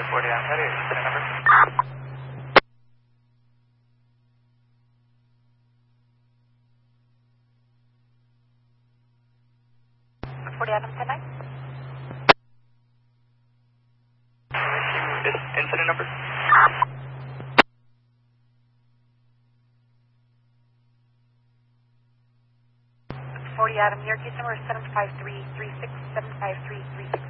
40 Adam, ready, incident number. 40 Adam, 10-9. Incident number. 40 Adam, your case number is 75336, 75336.